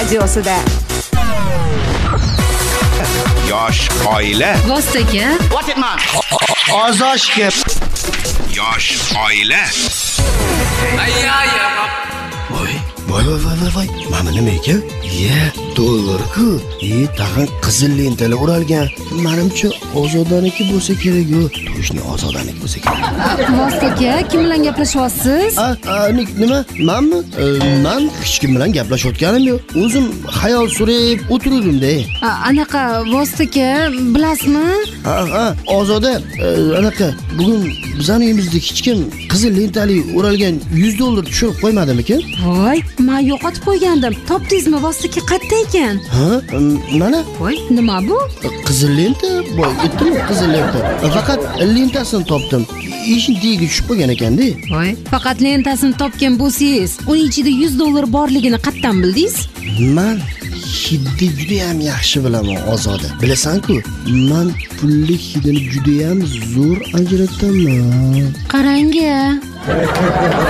radiosida. Yosh oila. Vostoka. Ozoshga. Yosh oila. Voy. Mana nima ekan? Dollar-ku. Tag'in qizil lentalar o'ralgan. Menimcha Ozodaniki bo'lsa kerak-ku. To'shni Ozodaniki bo'lsa kerak. Vostoka, kim bilan gaplashyapsiz? Nima? Menmi? Men hech kim bilan gaplashayotganim yo'q. O'zim xayol surib o'tirdim-da. Anaqa Vostoka, bilasizmi? Ozoda, anaqa bugun bizning uyimizda hech kim qizil lentali o'ralgan $100 tushirib qo'ymadimikin? Voy, men yo'qotib qo'ygandim. Topdingizmi Vostoka qayerda ekan? Mana. Voy, nima bu? Qizil lenta, boy, aytdim qizil lenta. Faqat lentasini topdim. Ishning tagiga tushib qolgan ekan-da. Voy, faqat lentasini topgan bo'lsangiz, uning ichida $100 borligini qayerdan bildingiz? Men hidni juda ham yaxshi bilaman, Ozoda. Bilasan-ku, men pullik hidini juda ham zo'r ajrataman. Qarang-a.